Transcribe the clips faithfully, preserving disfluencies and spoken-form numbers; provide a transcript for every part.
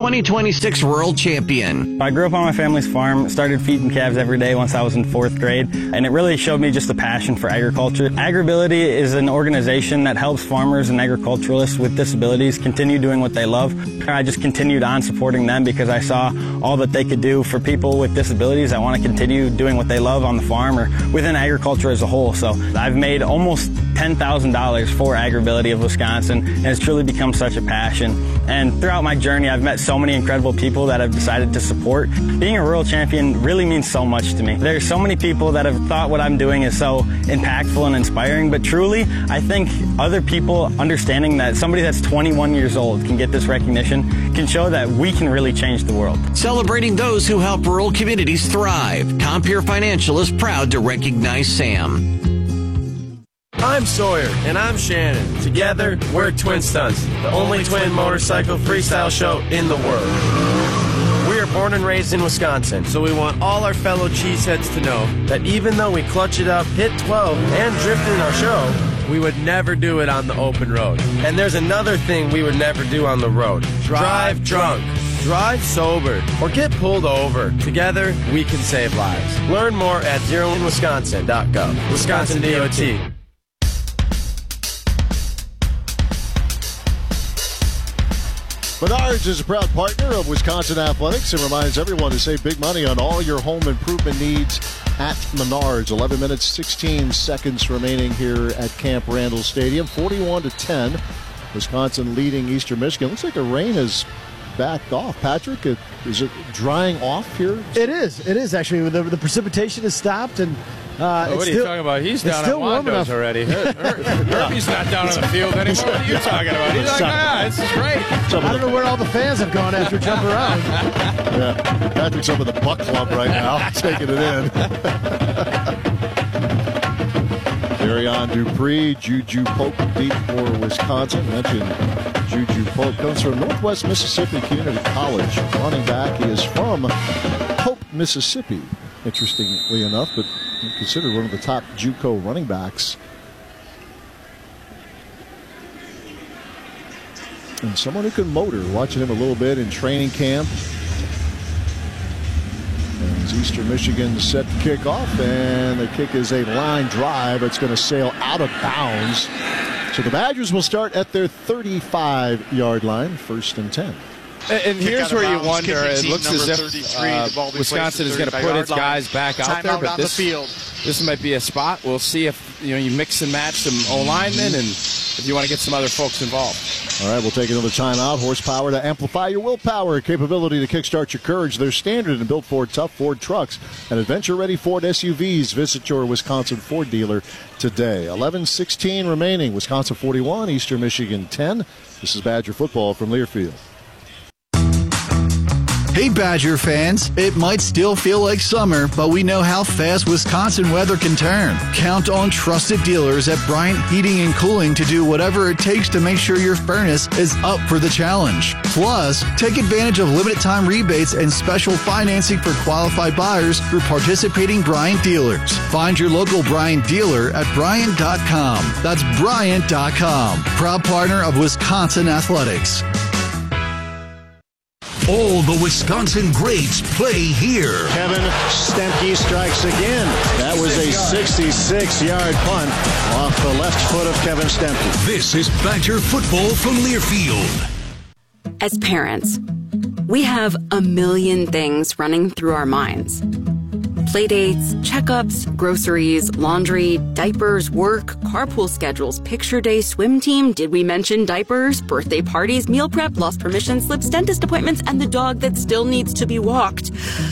twenty twenty-six World Champion. I grew up on my family's farm, started feeding calves every day once I was in fourth grade, and it really showed me just a passion for agriculture. AgriBility is an organization that helps farmers and agriculturalists with disabilities continue doing what they love. I just continued on supporting them because I saw all that they could do for people with disabilities. I want to continue doing what they love on the farm or within agriculture as a whole. So I've made almost ten thousand dollars for AgriBility of Wisconsin, and it's truly become such a passion. And throughout my journey, I've met so many incredible people that I've decided to support. Being a rural champion really means so much to me. There's so many people that have thought what I'm doing is so impactful and inspiring, but truly, I think other people understanding that somebody that's twenty-one years old can get this recognition can show that we can really change the world. Celebrating those who help rural communities thrive, Compeer Financial is proud to recognize Sam. I'm Sawyer. And I'm Shannon. Together, we're Twin Stunts, the only twin motorcycle freestyle show in the world. We are born and raised in Wisconsin, so we want all our fellow cheeseheads to know that even though we clutch it up, hit twelve, and drift in our show, we would never do it on the open road. And there's another thing we would never do on the road. Drive drunk. Drive sober or get pulled over. Together, we can save lives. Learn more at zero in wisconsin dot gov. Wisconsin D O T. Menards is a proud partner of Wisconsin Athletics and reminds everyone to save big money on all your home improvement needs at Menards. eleven minutes, sixteen seconds remaining here at Camp Randall Stadium. forty-one to ten. Wisconsin leading Eastern Michigan. Looks like the rain has backed off. Patrick, is it drying off here? It is. It is, actually. The, the precipitation has stopped, and uh, oh, what it's are still, you talking about? He's down at Wando's already. Herbie's not down on the field anymore. What are you talking about? He's like, ah, this is great. I don't know where all the fans have gone after jump around. Yeah, Patrick's up at the Buck Club right now, taking it in. Darion Dupree, Juju Pope deep for Wisconsin. Mentioned Juju Pope comes from Northwest Mississippi Community College. Running back, he is from Pope, Mississippi. Interestingly enough, but considered one of the top JUCO running backs. And someone who can motor. Watching him a little bit in training camp. As Eastern Michigan set to kick off, and the kick is a line drive. It's going to sail out of bounds. So the Badgers will start at their thirty-five yard line, first and ten. And, and here's where you wonder, it looks as if uh, Wisconsin is going to put its guys back out there, but this, this might be a spot. We'll see if you know you mix and match some O-linemen and if you want to get some other folks involved. All right, we'll take another timeout. Horsepower to amplify your willpower. Capability to kickstart your courage. They're standard and built for tough Ford trucks and adventure-ready Ford S U Vs. Visit your Wisconsin Ford dealer today. eleven sixteen remaining. Wisconsin forty-one, Eastern Michigan ten. This is Badger football from Learfield. Hey Badger fans, it might still feel like summer, but we know how fast Wisconsin weather can turn. Count on trusted dealers at Bryant Heating and Cooling to do whatever it takes to make sure your furnace is up for the challenge. Plus, take advantage of limited time rebates and special financing for qualified buyers through participating Bryant dealers. Find your local Bryant dealer at Bryant dot com. That's Bryant dot com. Proud partner of Wisconsin Athletics. All the Wisconsin greats play here. Kevin Stemke strikes again. That was a sixty-six yard punt off the left foot of Kevin Stemke. This is Badger football from Learfield. As parents, we have a million things running through our minds. Playdates, checkups, groceries, laundry, diapers, work, carpool schedules, picture day, swim team, did we mention diapers, birthday parties, meal prep, lost permission slips, dentist appointments, and the dog that still needs to be walked.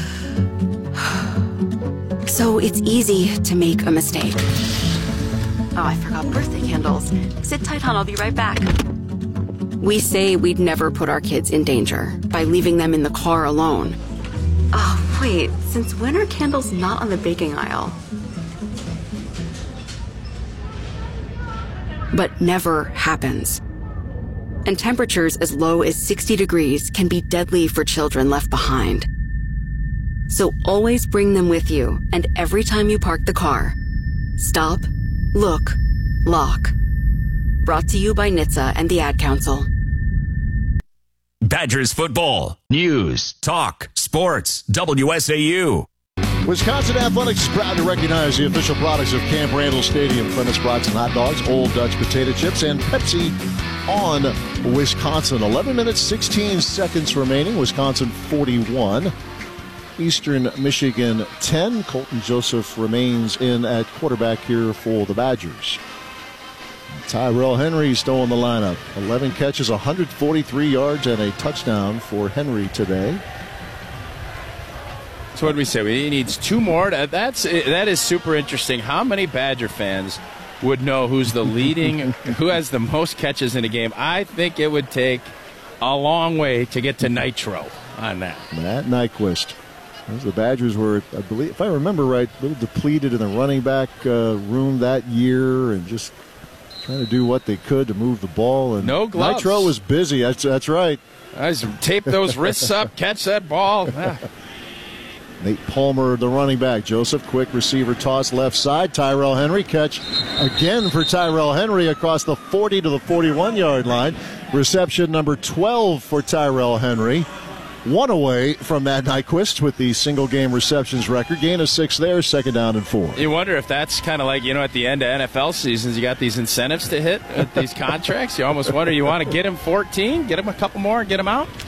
So it's easy to make a mistake. Oh, I forgot birthday candles. Sit tight, hon, I'll be right back. We say we'd never put our kids in danger by leaving them in the car alone. Oh, wait, since when are candles not on the baking aisle? But never happens. And temperatures as low as sixty degrees can be deadly for children left behind. So always bring them with you, and every time you park the car, stop, look, lock. Brought to you by N H T S A and the Ad Council. Badgers football, news, talk, sports, W S A U. Wisconsin Athletics is proud to recognize the official products of Camp Randall Stadium. Plymouth Brats and Hot Dogs, Old Dutch Potato Chips, and Pepsi on Wisconsin. eleven minutes, sixteen seconds remaining. Wisconsin forty-one. Eastern Michigan ten. Colton Joseph remains in at quarterback here for the Badgers. Tyrell Henry still in the lineup. eleven catches, one hundred forty-three yards, and a touchdown for Henry today. So what did we say? He needs two more. That's that is super interesting. How many Badger fans would know who's the leading, who has the most catches in a game? I think it would take a long way to get to Nitro on that. Matt Nyquist. The Badgers were, I believe, if I remember right, a little depleted in the running back uh, room that year, and just trying to do what they could to move the ball. And no gloves. Nitro was busy. That's that's right. I just tape those wrists up, catch that ball. Ah. Nate Palmer, the running back. Joseph, quick receiver toss left side. Tyrell Henry, catch again for Tyrell Henry across the forty to the forty-one-yard line. Reception number twelve for Tyrell Henry. One away from Matt Nyquist with the single-game receptions record. Gain of six there, second down and four. You wonder if that's kind of like, you know, at the end of N F L seasons, you got these incentives to hit with these contracts. You almost wonder, you want to get him fourteen, get him a couple more, and get him out?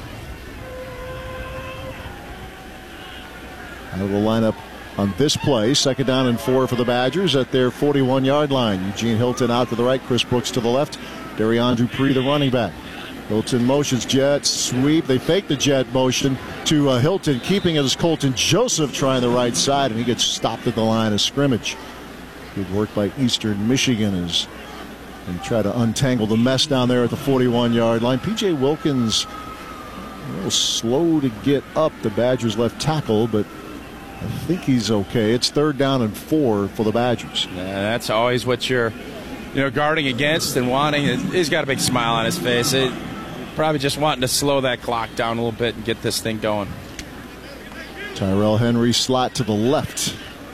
Out of the lineup on this play. Second down and four for the Badgers at their forty-one-yard line. Eugene Hilton out to the right, Chris Brooks to the left. Darian Dupree, the running back. Hilton motions, jet sweep. They fake the jet motion to uh, Hilton, keeping it as Colton Joseph trying the right side, and he gets stopped at the line of scrimmage. Good work by Eastern Michigan as they try to untangle the mess down there at the forty-one-yard line. P J Wilkins a little slow to get up, the Badgers left tackle, but I think he's okay. It's third down and four for the Badgers. Yeah, that's always what you're, you know, guarding against and wanting. He's got a big smile on his face. It, probably just wanting to slow that clock down a little bit and get this thing going. Tyrell Henry slot to the left.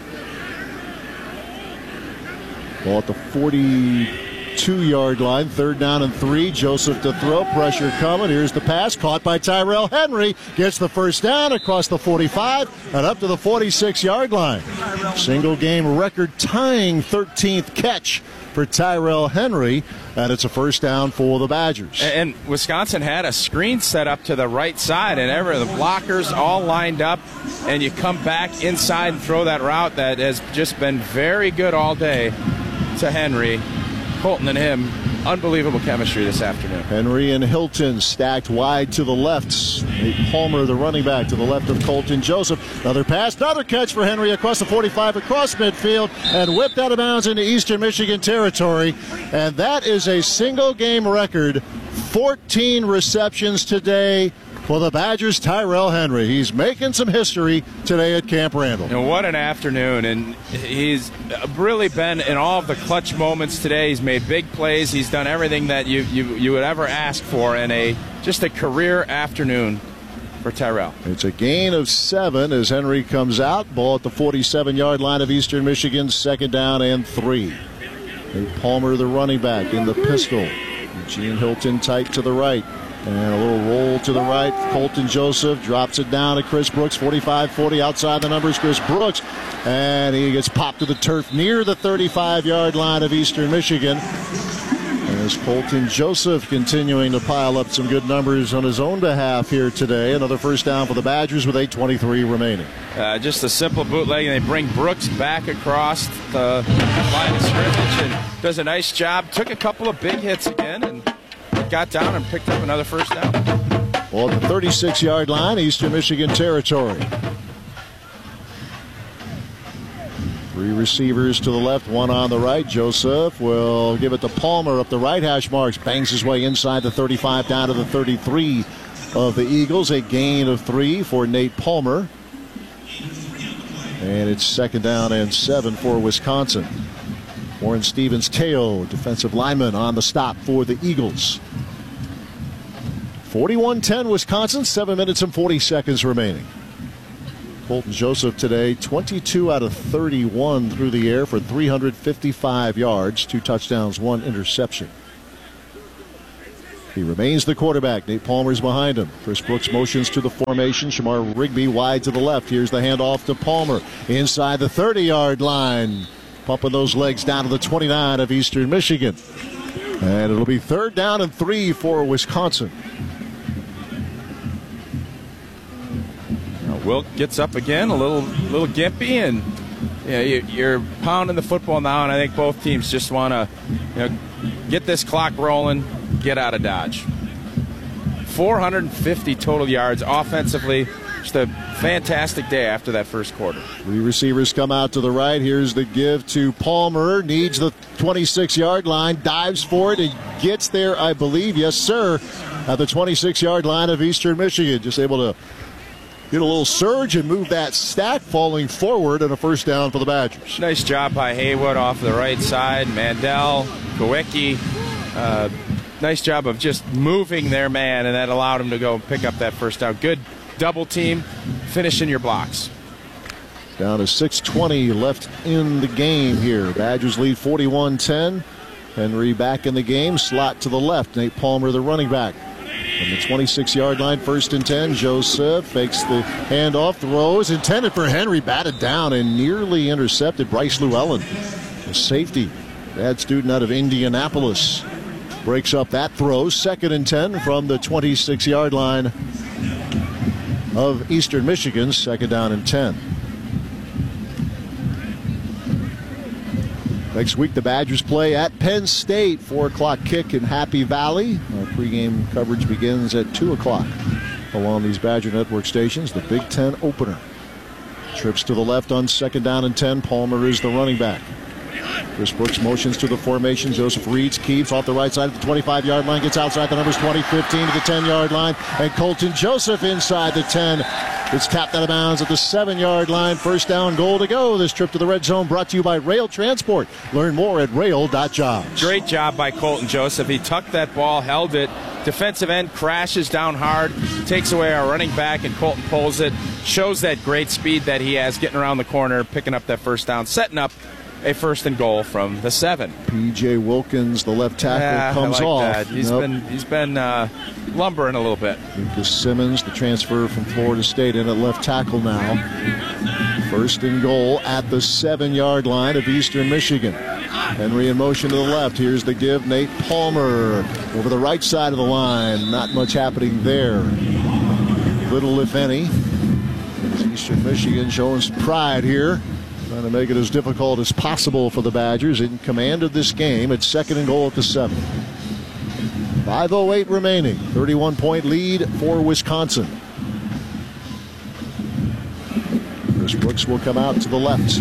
Ball at the forty-two-yard line. Third down and three. Joseph to throw. Pressure coming. Here's the pass. Caught by Tyrell Henry. Gets the first down across the forty-five and up to the forty-six-yard line. Single game record tying thirteenth catch for Tyrell Henry, and it's a first down for the Badgers. And Wisconsin had a screen set up to the right side, and ever the blockers all lined up, and you come back inside and throw that route that has just been very good all day to Henry. Colton and him, unbelievable chemistry this afternoon. Henry and Hilton stacked wide to the left. Nate Palmer, the running back, to the left of Colton Joseph. Another pass, another catch for Henry across the forty-five, across midfield, and whipped out of bounds into Eastern Michigan territory. And that is a single-game record. fourteen receptions today for the Badgers' Tyrell Henry. He's making some history today at Camp Randall. And what an afternoon. And he's really been in all of the clutch moments today. He's made big plays. He's done everything that you, you, you would ever ask for in a just a career afternoon for Tyrell. It's a gain of seven as Henry comes out. Ball at the forty-seven-yard line of Eastern Michigan. Second down and three. Nate Palmer, the running back, in the pistol. Eugene Hilton tight to the right. And a little roll to the right. Colton Joseph drops it down to Chris Brooks. forty-five forty outside the numbers. Chris Brooks. And he gets popped to the turf near the thirty-five-yard line of Eastern Michigan. As Colton Joseph continuing to pile up some good numbers on his own behalf here today. Another first down for the Badgers with eight twenty-three remaining. Uh, just a simple bootleg, and they bring Brooks back across the line of scrimmage and does a nice job. Took a couple of big hits again and got down and picked up another first down. Well, at the thirty-six-yard line, Eastern Michigan territory. Three receivers to the left, one on the right. Joseph will give it to Palmer up the right hash marks. Bangs his way inside the thirty-five down to the thirty-three of the Eagles. A gain of three for Nate Palmer. And it's second down and seven for Wisconsin. Warren Stevens-Teo, defensive lineman, on the stop for the Eagles. forty-one ten Wisconsin, seven minutes and forty seconds remaining. Colton Joseph today, twenty-two out of thirty-one through the air for three hundred fifty-five yards, two touchdowns, one interception. He remains the quarterback. Nate Palmer's behind him. Chris Brooks motions to the formation. Shamar Rigby wide to the left. Here's the handoff to Palmer inside the thirty-yard line. Pumping those legs down to the twenty-nine of Eastern Michigan. And it'll be third down and three for Wisconsin. Now Wilk gets up again, a little little gimpy, and yeah, you're pounding the football now, and I think both teams just want to you know, get this clock rolling, get out of Dodge. four hundred fifty total yards offensively. Just a fantastic day after that first quarter. Three receivers come out to the right. Here's the give to Palmer. Needs the twenty-six-yard line. Dives for it and gets there, I believe. Yes, sir. At the twenty-six-yard line of Eastern Michigan. Just able to get a little surge and move that stack, falling forward, and a first down for the Badgers. Nice job by Haywood off the right side. Mandel, Kowicki. Uh, nice job of just moving their man, and that allowed him to go and pick up that first down. Good double team, finishing your blocks. Down to six twenty left in the game here. Badgers lead forty-one ten. Henry back in the game, slot to the left. Nate Palmer, the running back. From the twenty-six-yard line, first and ten. Joseph fakes the handoff, throws, intended for Henry, batted down and nearly intercepted. Bryce Llewellyn, the safety, bad student out of Indianapolis, breaks up that throw. Second and ten from the twenty-six-yard line of Eastern Michigan. Second down and ten. Next week, the Badgers play at Penn State. four o'clock kick in Happy Valley. Our pregame coverage begins at two o'clock along these Badger Network stations. The Big Ten opener. Trips to the left on second down and ten. Palmer is the running back. Chris Brooks motions to the formation. Joseph reads, keeps off the right side of the twenty-five-yard line, gets outside the numbers twenty, fifteen to the ten-yard line, and Colton Joseph inside the ten. It's tapped out of bounds at the seven-yard line. First down, goal to go. This trip to the red zone brought to you by Rail Transport. Learn more at rail dot jobs. Great job by Colton Joseph. He tucked that ball, held it. Defensive end crashes down hard, takes away our running back, and Colton pulls it. Shows that great speed that he has getting around the corner, picking up that first down, setting up a first and goal from the seven. P J Wilkins, the left tackle, yeah, comes I like off. That. He's nope. been he's been uh, lumbering a little bit. Lucas Simmons, the transfer from Florida State, in at left tackle now. First and goal at the seven-yard line of Eastern Michigan. Henry in motion to the left. Here's the give. Nate Palmer over the right side of the line. Not much happening there. Little, if any. Eastern Michigan showing some pride here. Trying to make it as difficult as possible for the Badgers. In command of this game. It's second and goal at the seven. five oh eight remaining. thirty-one point lead for Wisconsin. Chris Brooks will come out to the left.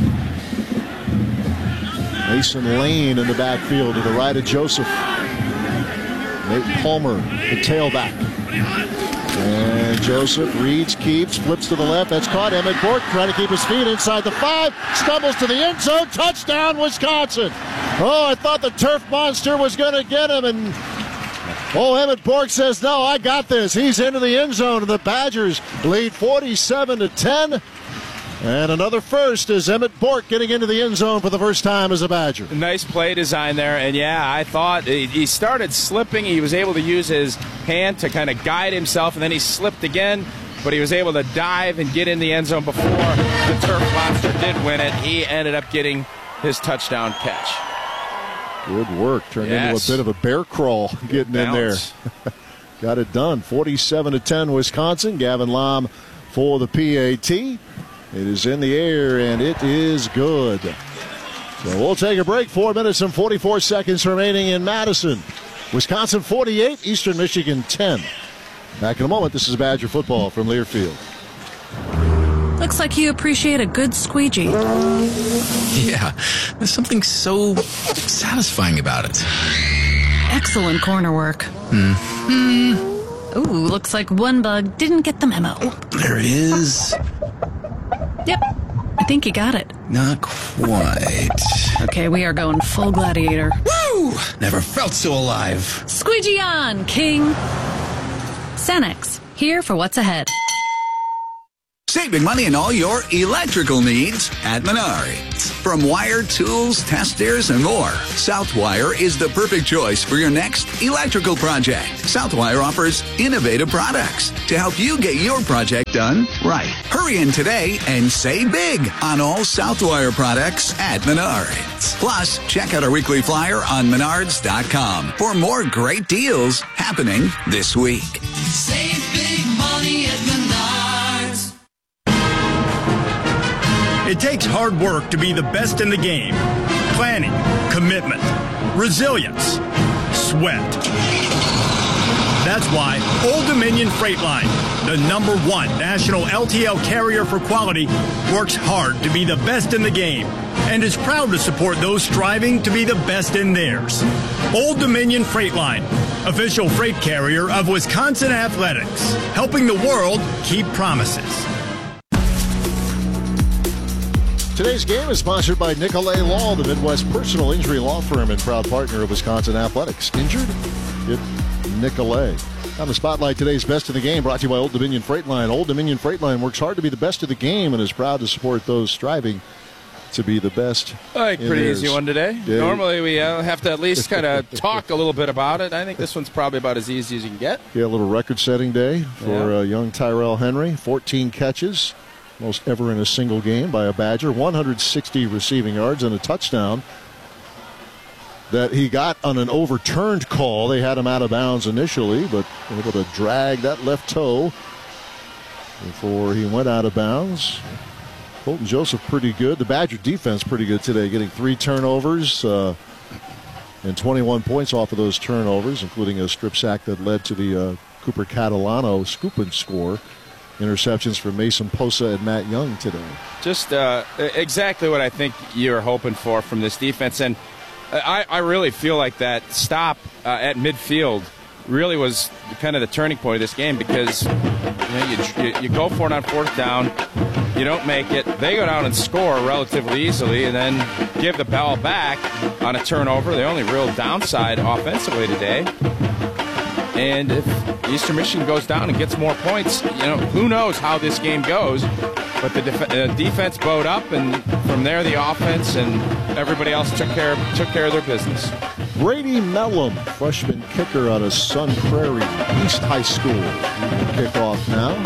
Mason Lane in the backfield to the right of Joseph. Nate Palmer, the tailback. And Joseph reads, keeps, flips to the left. That's caught. Emmett Bork trying to keep his feet inside the five. Stumbles to the end zone. Touchdown, Wisconsin. Oh, I thought the turf monster was going to get him. And, oh, Emmett Bork says, no, I got this. He's into the end zone. And the Badgers lead forty-seven to ten. And another first is Emmett Bork getting into the end zone for the first time as a Badger. Nice play design there. And, yeah, I thought he started slipping. He was able to use his hand to kind of guide himself, and then he slipped again. But he was able to dive and get in the end zone before the turf monster did win it. He ended up getting his touchdown catch. Good work. Turned yes. into a bit of a bear crawl getting Balance. in there. Got it done. forty-seven to ten Wisconsin. Gavin Lom for the P A T. It is in the air, and it is good. So we'll take a break. Four minutes and forty-four seconds remaining in Madison. Wisconsin forty-eight, Eastern Michigan ten. Back in a moment. This is Badger football from Learfield. Looks like you appreciate a good squeegee. Yeah, there's something so satisfying about it. Excellent corner work. Hmm. Ooh, looks like one bug didn't get the memo. Oh, there it is. Yep, I think you got it. Not quite. Okay, we are going full gladiator. Woo! Never felt so alive. Squeegee on, King. Cenex, here for what's ahead. Save big money on all your electrical needs at Menards. From wire, tools, testers, and more, Southwire is the perfect choice for your next electrical project. Southwire offers innovative products to help you get your project done right. Hurry in today and save big on all Southwire products at Menards. Plus, check out our weekly flyer on menards dot com for more great deals happening this week. Save big money at Menards. It takes hard work to be the best in the game. Planning, commitment, resilience, sweat. That's why Old Dominion Freight Line, the number one national L T L carrier for quality, works hard to be the best in the game and is proud to support those striving to be the best in theirs. Old Dominion Freight Line, official freight carrier of Wisconsin Athletics, helping the world keep promises. Today's game is sponsored by Nicolay Law, the Midwest personal injury law firm and proud partner of Wisconsin Athletics. Injured? Get Nicolay. On the spotlight, today's best in the game brought to you by Old Dominion Freight Line. Old Dominion Freight Line works hard to be the best of the game and is proud to support those striving to be the best. All right, pretty theirs. easy one today. Yeah. Normally we uh, have to at least kind of talk a little bit about it. I think this one's probably about as easy as you can get. Yeah, a little record-setting day for Yeah. uh, young Tyrell Henry. fourteen catches. Most ever in a single game by a Badger. one hundred sixty receiving yards and a touchdown that he got on an overturned call. They had him out of bounds initially, but able to drag that left toe before he went out of bounds. Colton Joseph pretty good. The Badger defense pretty good today, getting three turnovers uh, and twenty-one points off of those turnovers, including a strip sack that led to the uh, Cooper Catalano scoop and score. Interceptions for Mason Posa and Matt Young today. Just uh, exactly what I think you're hoping for from this defense. And I, I really feel like that stop uh, at midfield really was kind of the turning point of this game because you, know, you, you go for it on fourth down, you don't make it, they go down and score relatively easily and then give the ball back on a turnover. The only real downside offensively today. And if Eastern Michigan goes down and gets more points, you know, who knows how this game goes. But the def- uh, defense bowed up, and from there the offense and everybody else took care of, took care of their business. Brady Mellum, freshman kicker out of Sun Prairie East High School. Kick off now.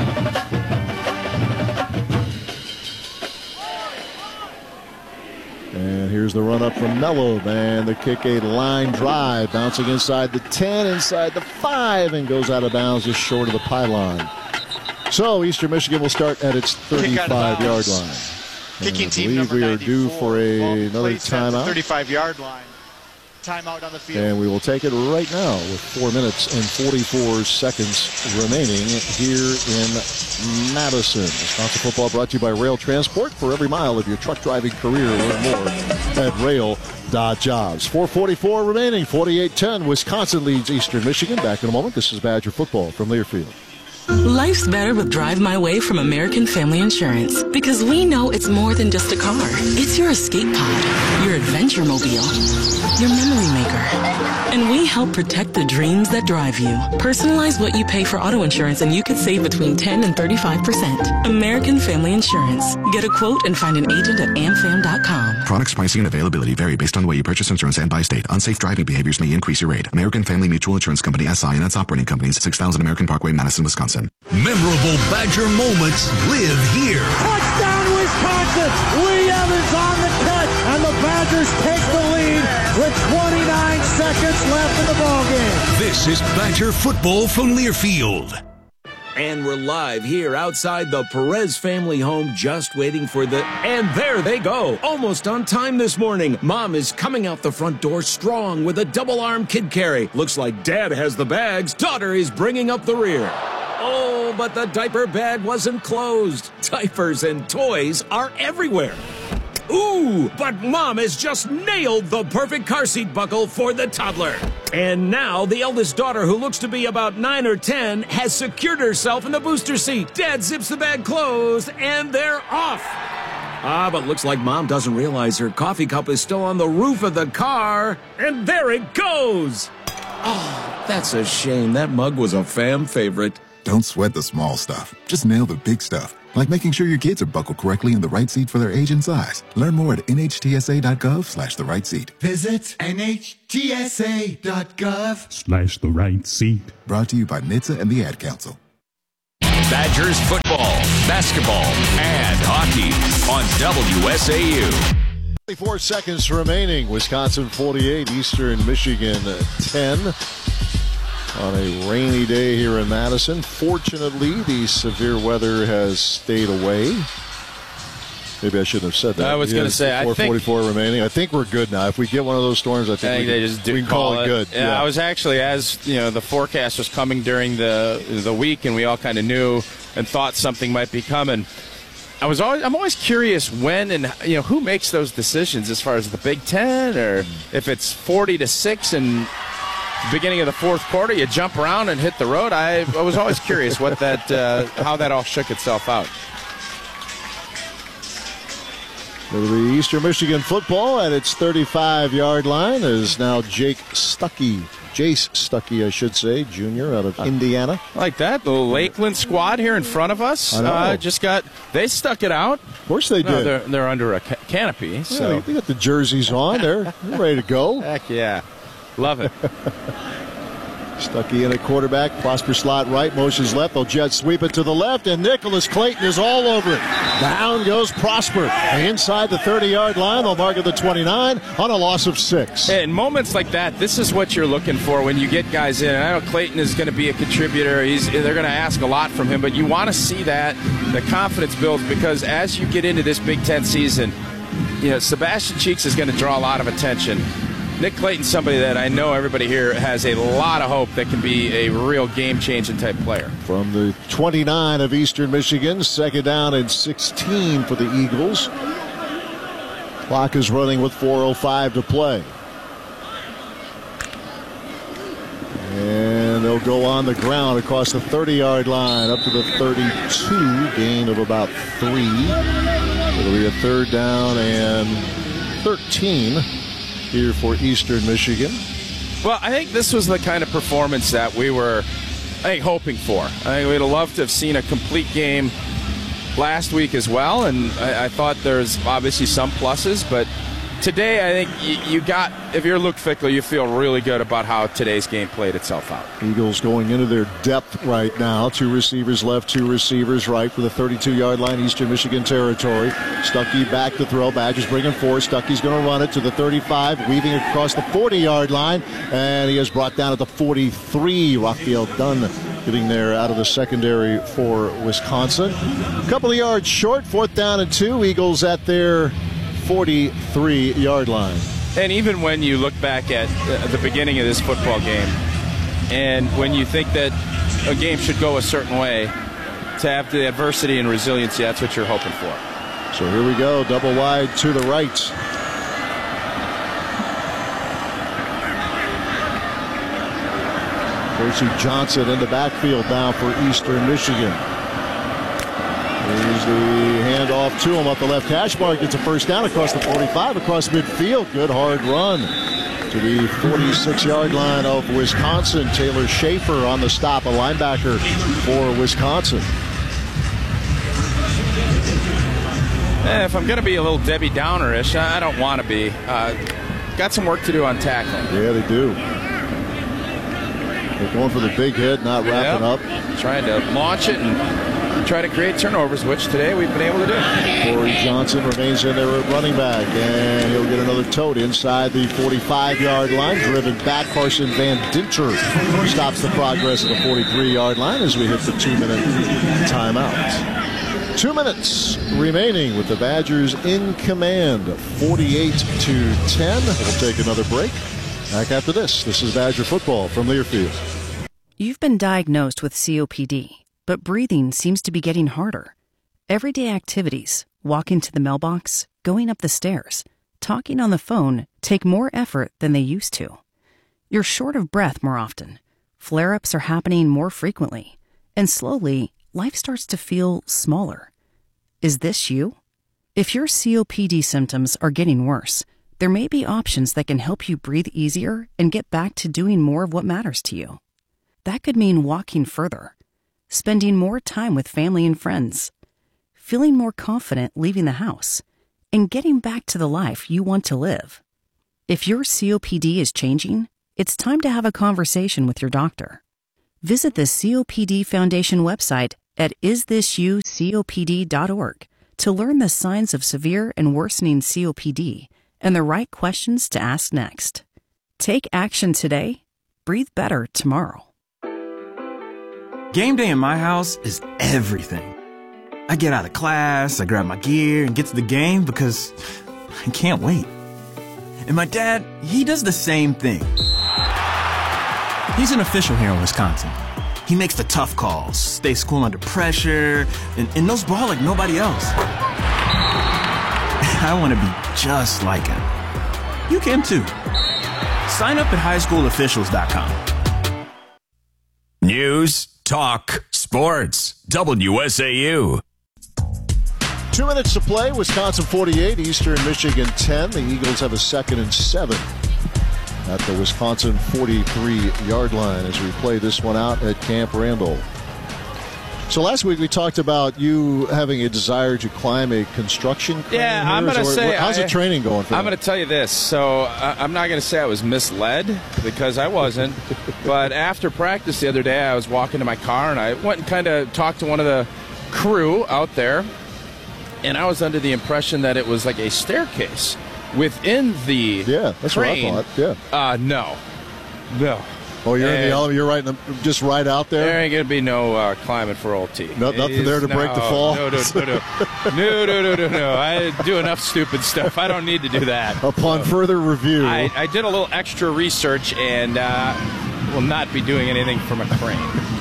And here's the run up from Mellum, and the kick, a line drive, bouncing inside the ten, inside the five, and goes out of bounds just short of the pylon. So Eastern Michigan will start at its thirty-five-yard line. Kicking and I team believe number we are due for a, another timeout. thirty-five-yard line. Timeout on the field. And we will take it right now with four minutes and forty-four seconds remaining here in Madison. Wisconsin football brought to you by Rail Transport. For every mile of your truck driving career, learn more at rail dot jobs. four forty-four remaining, forty-eight ten. Wisconsin leads Eastern Michigan. Back in a moment. This is Badger football from Learfield. Life's better with Drive My Way from American Family Insurance because we know it's more than just a car. It's your escape pod, your adventure mobile, your memory maker. And we help protect the dreams that drive you. Personalize what you pay for auto insurance and you could save between ten and thirty-five percent. American Family Insurance. Get a quote and find an agent at am fam dot com. Products, pricing, and availability vary based on the way you purchase insurance and by state. Unsafe driving behaviors may increase your rate. American Family Mutual Insurance Company, S I and its operating companies, six thousand American Parkway, Madison, Wisconsin. Memorable Badger moments live here. Touchdown, Wisconsin! Lee Evans on the catch, and the Badgers take the lead with twenty-nine seconds left in the ballgame. This is Badger football from Learfield. And we're live here outside the Perez family home, just waiting for the... And there they go, almost on time this morning. Mom is coming out the front door strong with a double-arm kid carry. Looks like Dad has the bags. Daughter is bringing up the rear. Oh, but the diaper bag wasn't closed. Diapers and toys are everywhere. Ooh, but Mom has just nailed the perfect car seat buckle for the toddler. And now the eldest daughter, who looks to be about nine or ten, has secured herself in the booster seat. Dad zips the bag closed, and they're off. Ah, but looks like Mom doesn't realize her coffee cup is still on the roof of the car. And there it goes. Oh, that's a shame. That mug was a fam favorite. Don't sweat the small stuff. Just nail the big stuff, like making sure your kids are buckled correctly in the right seat for their age and size. Learn more at nhtsa.gov slash the right seat. Visit nhtsa.gov Slash the right seat. Brought to you by N H T S A and the Ad Council. Badgers football, basketball, and hockey on W S A U. twenty-four seconds remaining. Wisconsin forty-eight, Eastern Michigan ten. On a rainy day here in Madison. Fortunately, the severe weather has stayed away. Maybe I shouldn't have said that. I was going to say, I think four forty-four remaining. I think we're good now. If we get one of those storms, I think, I think we, they can, just do we can call, call it, it good. Yeah, yeah, I was actually, as you know, the forecast was coming during the the week, and we all kind of knew and thought something might be coming. I was always, I'm always curious when and you know who makes those decisions as far as the Big Ten, or if it's forty to six and beginning of the fourth quarter, you jump around and hit the road. I, I was always curious what that, uh, how that all shook itself out. It'll be Eastern Michigan football at its thirty-five-yard line is now Jake Stuckey. Jace Stuckey, I should say, junior out of uh, Indiana. Like that. The Lakeland squad here in front of us uh, just got, they stuck it out. Of course they did. No, they're, they're under a ca- canopy. So. Yeah, they got the jerseys on. They're, they're ready to go. Heck yeah. Love it. Stuckey in at quarterback. Prosper slot right. Motions left. They'll jet sweep it to the left. And Nicholas Clayton is all over it. Down goes Prosper. Inside the thirty-yard line. They'll mark at the twenty-nine on a loss of six. In moments like that, this is what you're looking for when you get guys in. I know Clayton is going to be a contributor. He's, they're going to ask a lot from him. But you want to see that, the confidence builds, because as you get into this Big Ten season, you know, Sebastian Cheeks is going to draw a lot of attention. Nick Clayton's somebody that I know everybody here has a lot of hope that can be a real game-changing type player. From the twenty-nine of Eastern Michigan, second down and sixteen for the Eagles. Clock is running with four oh five to play. And they'll go on the ground across the thirty-yard line up to the thirty-two, gain of about three. It'll be a third down and thirteen. Here for Eastern Michigan. Well, I think this was the kind of performance that we were, I think, hoping for. I think we'd have loved to have seen a complete game last week as well, and I, I thought there's obviously some pluses, but today I think you, you got, if you're Luke Fickler, you feel really good about how today's game played itself out. Eagles going into their depth right now. Two receivers left, two receivers right for the thirty-two-yard line, Eastern Michigan territory. Stuckey back to throw. Badgers bringing four. Stuckey's going to run it to the thirty-five, weaving across the forty-yard line, and he is brought down at the forty-three. Raphael Dunn getting there out of the secondary for Wisconsin. A couple of yards short, fourth down and two. Eagles at their forty-three-yard line. And even when you look back at the beginning of this football game, and when you think that a game should go a certain way, to have the adversity and resiliency, that's what you're hoping for. So here we go, double wide to the right. Percy Johnson in the backfield now for Eastern Michigan. Here's the handoff to him up the left hash mark. Gets a first down across the forty-five, across midfield. Good hard run to the forty-six-yard line of Wisconsin. Taylor Schaefer on the stop, a linebacker for Wisconsin. Eh, if I'm going to be a little Debbie Downer-ish, I don't want to be. Uh, got some work to do on tackling. Yeah, they do. They're going for the big hit, not wrapping yep. up. Trying to launch it and try to create turnovers, which today we've been able to do. Corey Johnson remains in there at running back, and he'll get another tote inside the forty-five-yard line. Driven back, Carson Van Dinter stops the progress of the forty-three-yard line as we hit the two-minute timeout. Two minutes remaining with the Badgers in command, forty-eight to ten. We'll take another break. Back after this. This is Badger football from Learfield. You've been diagnosed with C O P D, but breathing seems to be getting harder. Everyday activities, walking to the mailbox, going up the stairs, talking on the phone take more effort than they used to. You're short of breath more often. Flare-ups are happening more frequently. And slowly, life starts to feel smaller. Is this you? If your C O P D symptoms are getting worse, there may be options that can help you breathe easier and get back to doing more of what matters to you. That could mean walking further, spending more time with family and friends, feeling more confident leaving the house, and getting back to the life you want to live. If your C O P D is changing, it's time to have a conversation with your doctor. Visit the C O P D Foundation website at is this you C O P D dot org to learn the signs of severe and worsening C O P D and the right questions to ask next. Take action today. Breathe better tomorrow. Game day in my house is everything. I get out of class, I grab my gear, and get to the game because I can't wait. And my dad, he does the same thing. He's an official here in Wisconsin. He makes the tough calls, stays cool under pressure, and, and knows ball like nobody else. I want to be just like him. You can too. Sign up at high school officials dot com. News, talk, sports. W S A U. Two minutes to play. Wisconsin forty-eight, Eastern Michigan ten. The Eagles have a second and seven at the Wisconsin forty-three-yard line as we play this one out at Camp Randall. So last week we talked about you having a desire to climb a construction crane. Yeah, I'm going to say... How's I, the training going for I'm that? going to tell you this. So uh, I'm not going to say I was misled because I wasn't. But after practice the other day, I was walking to my car and I went and kind of talked to one of the crew out there. And I was under the impression that it was like a staircase within the Yeah, that's crane. what I thought. Yeah. Uh, no. No. Oh, you're and in the elevator. You're right, in the, just right out there. There ain't gonna be no uh, climbing for old T. No, nothing there to no, break the fall. No, no, no, no, no, no, no, no, no. I do enough stupid stuff. I don't need to do that. Upon further review, I, I did a little extra research and uh, will not be doing anything from a crane.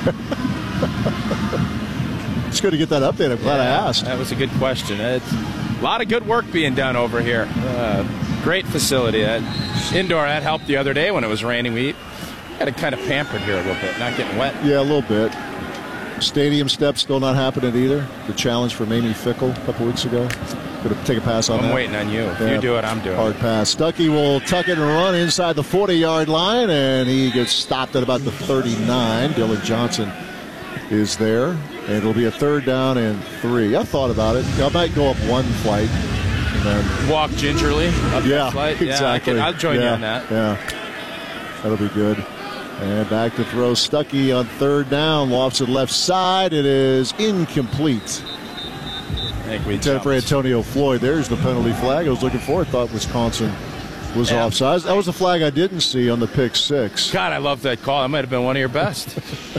It's good to get that update. I'm glad yeah, I asked. That was a good question. It's a lot of good work being done over here. Uh, great facility. That indoor that helped the other day when it was raining. We got it kind of pampered here a little bit, not getting wet. Yeah, a little bit. Stadium steps still not happening either. The challenge from Amy Fickle a couple weeks ago. Going to take a pass on I'm that. I'm waiting on you. If yeah. you do it, I'm doing Hard it. pass. Stuckey will tuck it and run inside the forty-yard line, and he gets stopped at about the thirty-nine. Dylan Johnson is there, and it'll be a third down and three. I thought about it. I might go up one flight and then walk gingerly up yeah, that flight. Exactly. Yeah, I can, I'll join yeah, you on that. Yeah, that'll be good. And back to throw. Stuckey on third down. Lofts it left side. It is incomplete. I think we intended for Antonio Floyd. There's the penalty flag I was looking for. I thought Wisconsin was yeah. offside. That was the flag I didn't see on the pick six. God, I love that call. That might have been one of your best.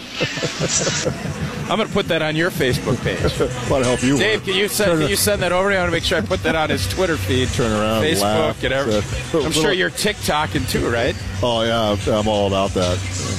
I'm going to put that on your Facebook page. Want to help you. Dave, work. can you send can you send that over to me? I want to make sure I put that on his Twitter feed. Turn around, Facebook, laugh. and everything. I'm little, sure you're TikToking too, right? Oh yeah, I'm all about that.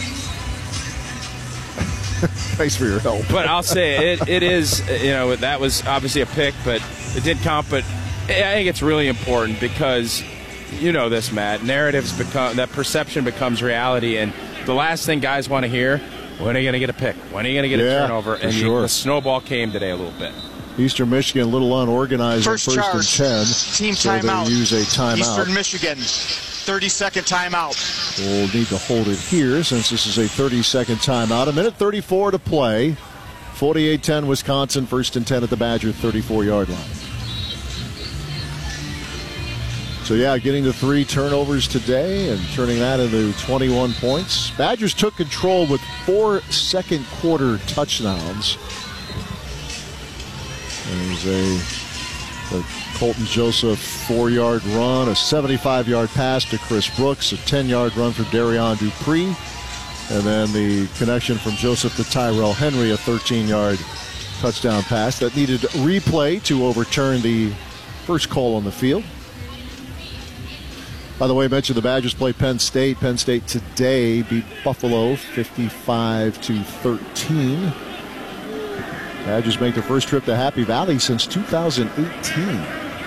Thanks for your help. But I'll say it, it is, you know, that was obviously a pick, but it did count. But I think it's really important because, you know this, Matt, narratives become, that perception becomes reality. And the last thing guys want to hear, when are you going to get a pick? When are you going to get yeah, a turnover? And sure. you, the snowball came today a little bit. Eastern Michigan a little unorganized first, first charge, and ten. Team so timeout. They use a timeout. Eastern Michigan, thirty-second timeout. We'll need to hold it here since this is a thirty-second timeout. A minute thirty-four to play. forty-eight ten Wisconsin, first and ten at the Badger thirty-four-yard line. So, yeah, getting to three turnovers today and turning that into twenty-one points. Badgers took control with four second-quarter touchdowns. There's a, a Colton Joseph four-yard run, a seventy-five-yard pass to Chris Brooks, a ten-yard run for Darion Dupree, and then the connection from Joseph to Tyrell Henry, a thirteen-yard touchdown pass that needed replay to overturn the first call on the field. By the way, I mentioned the Badgers play Penn State. Penn State today beat Buffalo fifty-five to thirteen. Badgers make their first trip to Happy Valley since two thousand eighteen.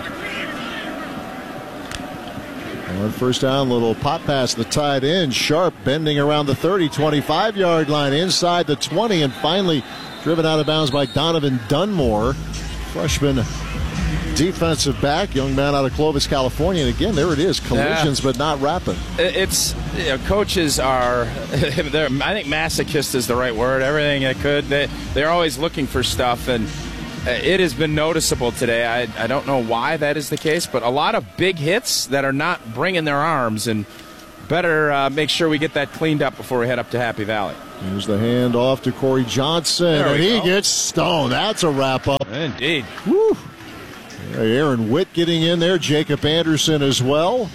On first down, little pop pass to the tight end. Sharp bending around the thirty, twenty-five-yard line inside the twenty, and finally driven out of bounds by Donovan Dunmore. Freshman defensive back, young man out of Clovis, California. And again, there it is, collisions, yeah. but not wrapping. It's you know, coaches are, they're, I think masochist is the right word. Everything they could, they, they're always looking for stuff, and it has been noticeable today. I, I don't know why that is the case, but a lot of big hits that are not bringing their arms, and better uh, make sure we get that cleaned up before we head up to Happy Valley. Here's the hand off to Corey Johnson, and he go. gets stoned. That's a wrap-up. Indeed. Woo. Aaron Witt getting in there. Jacob Anderson as well.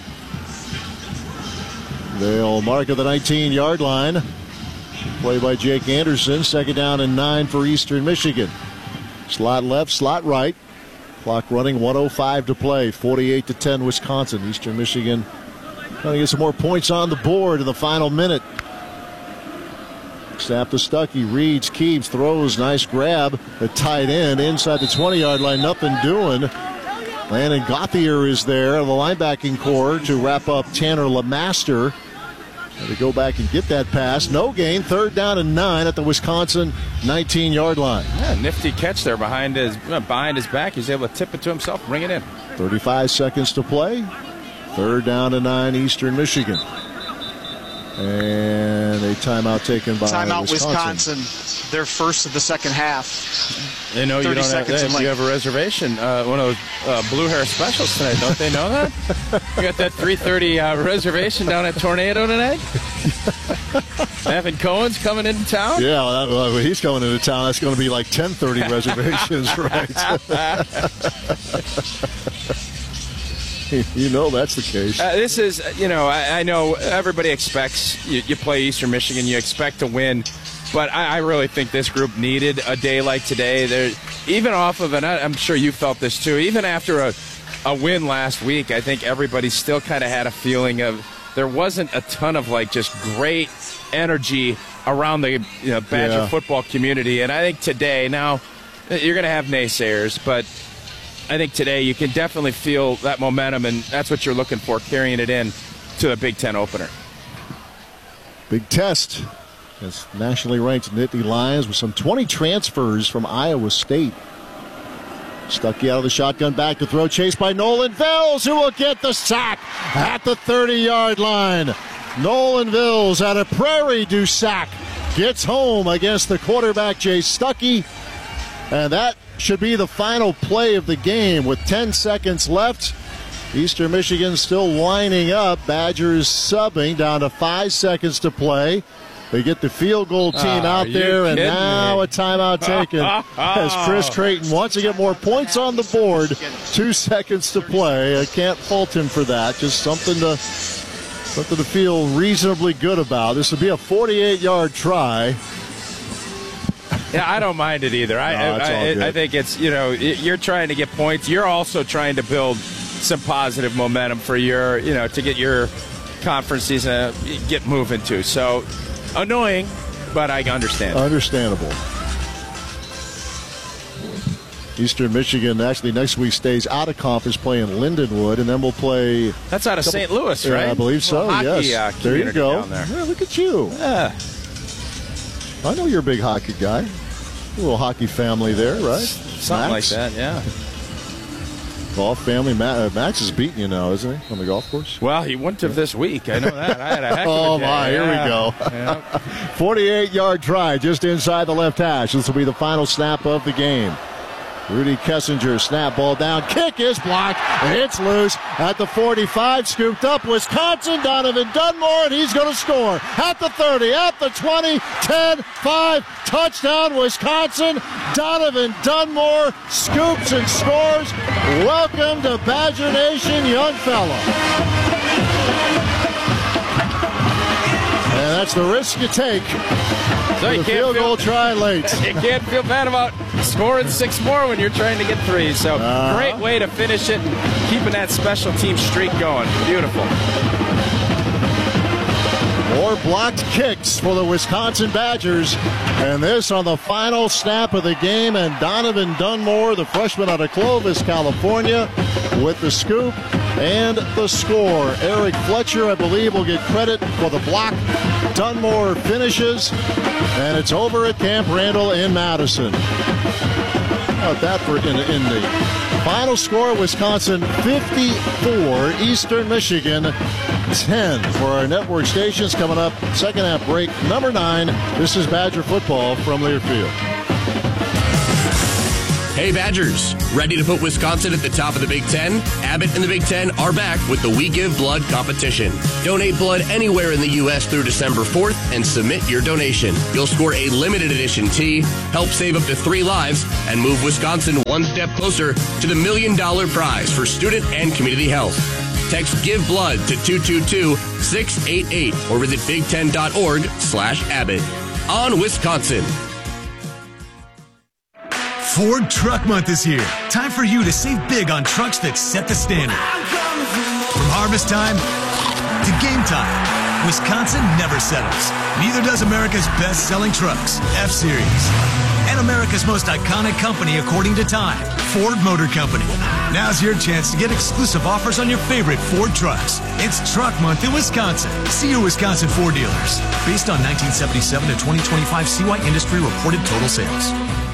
They'll mark at the nineteen-yard line. Play by Jake Anderson. Second down and nine for Eastern Michigan. Slot left, slot right. Clock running, one oh five to play. forty-eight to ten Wisconsin. Eastern Michigan trying to get some more points on the board in the final minute. Snap to Stuckey, reads, keeps, throws, nice grab. The tight end inside the twenty-yard line, nothing doing. Landon Gauthier is there, the linebacking core, to wrap up Tanner LeMaster. Had to go back and get that pass. No gain, third down and nine at the Wisconsin nineteen-yard line. Yeah, nifty catch there behind his behind his back. He's able to tip it to himself, bring it in. thirty-five seconds to play. Third down and nine, Eastern Michigan. And a timeout taken by timeout Wisconsin. Wisconsin. Their first of the second half. They know you don't have that. If you have a reservation, uh, one of those uh, Blue Hair specials tonight, don't they know that? You got that three thirty uh, reservation down at Tornado tonight? Evan Cohen's coming into town? Yeah, well, that, well, he's coming into town. That's going to be like ten thirty reservations, right? You know that's the case. Uh, this is, you know, I, I know everybody expects you, you play Eastern Michigan, you expect to win, but I, I really think this group needed a day like today. They're, even off of, and I, I'm sure you felt this too, even after a, a win last week, I think everybody still kind of had a feeling of there wasn't a ton of like just great energy around the you know, Badger yeah. football community. And I think today, now you're going to have naysayers, but I think today you can definitely feel that momentum, and that's what you're looking for, carrying it in to a Big Ten opener. Big test as nationally ranked Nittany Lions with some twenty transfers from Iowa State. Stuckey out of the shotgun, back to throw, chased by Nolan Vills, who will get the sack at the thirty-yard line. Nolan Vills out of Prairie du Sac gets home against the quarterback Jay Stuckey, and that should be the final play of the game with ten seconds left. Eastern Michigan still lining up. Badgers subbing down to five seconds to play. They get the field goal team oh, out there, and now me? a timeout taken as Chris Creighton wants to get more points on the board. Two seconds to play. I can't fault him for that. Just something to something to feel reasonably good about. This will be a forty-eight-yard try. Yeah, I don't mind it either. I, no, I, I, I think it's, you know, you're trying to get points. You're also trying to build some positive momentum for your, you know, to get your conference season uh, get moving too. So annoying, but I understand. Understandable. Eastern Michigan actually next week stays out of conference playing Lindenwood, and then we'll play. That's out of Saint Louis, right? Yeah, I believe so. Hockey, yes. Uh, there you go. Down there. Yeah, look at you. Yeah. I know you're a big hockey guy. A little hockey family there, right? Something Max. like that, yeah. Golf family. Max is beating you now, isn't he, on the golf course? Well, he wouldn't have this week. I know that. I had a heck of a oh, day. my. Here yeah. we go. Yeah. forty-eight-yard try just inside the left hash. This will be the final snap of the game. Rudy Kessinger, snap, ball down, kick is blocked, it's loose at the forty-five, scooped up Wisconsin, Donovan Dunmore, and he's going to score at the thirty, at the twenty, ten, five, touchdown Wisconsin. Donovan Dunmore scoops and scores. Welcome to Badger Nation, young fella. And that's the risk you take. So you the can't field feel, goal try late. You can't feel bad about scoring six more when you're trying to get three. So uh-huh. Great way to finish it, keeping that special team streak going. Beautiful. More blocked kicks for the Wisconsin Badgers. And this on the final snap of the game. And Donovan Dunmore, the freshman out of Clovis, California, with the scoop and the score. Eric Fletcher, I believe, will get credit for the block. Dunmore finishes, and it's over at Camp Randall in Madison. How about that for in Indy? Final score, Wisconsin fifty-four, Eastern Michigan ten. For our network stations, coming up, second half break number nine. This is Badger football from Learfield. Hey Badgers, ready to put Wisconsin at the top of the Big Ten? Abbott and the Big Ten are back with the We Give Blood competition. Donate blood anywhere in the U S through December fourth and submit your donation. You'll score a limited edition tee, help save up to three lives, and move Wisconsin one step closer to the million dollar prize for student and community health. Text Give Blood to two two two, six eight eight or visit big ten dot org slash Abbott. On Wisconsin. Ford Truck Month is here. Time for you to save big on trucks that set the standard. From harvest time to game time, Wisconsin never settles. Neither does America's best-selling trucks, F-Series. And America's most iconic company according to Time, Ford Motor Company. Now's your chance to get exclusive offers on your favorite Ford trucks. It's Truck Month in Wisconsin. See your Wisconsin Ford dealers. Based on nineteen seventy-seven to twenty twenty-five C Y Industry reported total sales.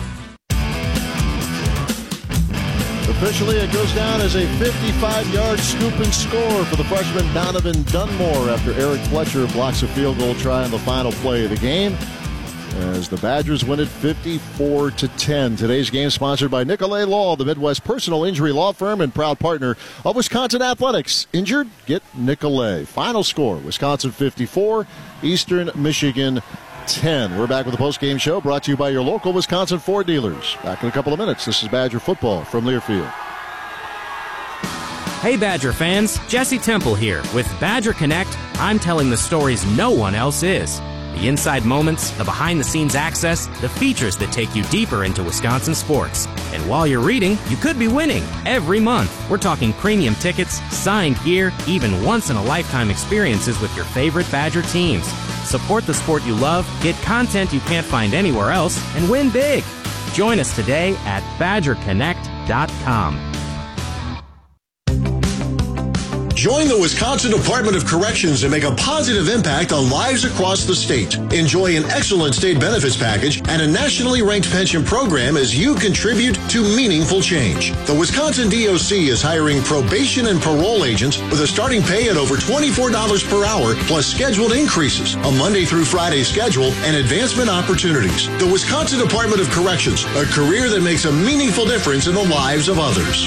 Officially, it goes down as a fifty-five-yard scoop and score for the freshman Donovan Dunmore after Eric Fletcher blocks a field goal try on the final play of the game, as the Badgers win it fifty-four to ten. Today's game sponsored by Nicolay Law, the Midwest personal injury law firm and proud partner of Wisconsin Athletics. Injured? Get Nicolay. Final score, Wisconsin fifty-four, Eastern Michigan ten. We're back with the post-game show brought to you by your local Wisconsin Ford dealers. Back in a couple of minutes. This is Badger football from Learfield. Hey Badger fans, Jesse Temple here. With Badger Connect, I'm telling the stories no one else is. The inside moments, the behind-the-scenes access, the features that take you deeper into Wisconsin sports. And while you're reading, you could be winning every month. We're talking premium tickets, signed gear, even once-in-a-lifetime experiences with your favorite Badger teams. Support the sport you love, get content you can't find anywhere else, and win big. Join us today at badger connect dot com. Join the Wisconsin Department of Corrections and make a positive impact on lives across the state. Enjoy an excellent state benefits package and a nationally ranked pension program as you contribute to meaningful change. The Wisconsin D O C is hiring probation and parole agents with a starting pay at over twenty-four dollars per hour, plus scheduled increases, a Monday through Friday schedule, and advancement opportunities. The Wisconsin Department of Corrections, a career that makes a meaningful difference in the lives of others.